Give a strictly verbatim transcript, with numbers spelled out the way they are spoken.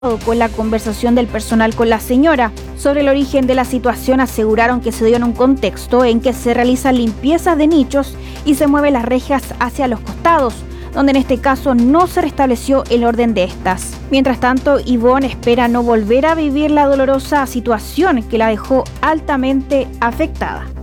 con la conversación del personal con la señora. Sobre el origen de la situación aseguraron que se dio en un contexto en que se realizan limpiezas de nichos y se mueven las rejas hacia los costados, donde en este caso no se restableció el orden de estas. Mientras tanto, Ivonne espera no volver a vivir la dolorosa situación que la dejó altamente afectada.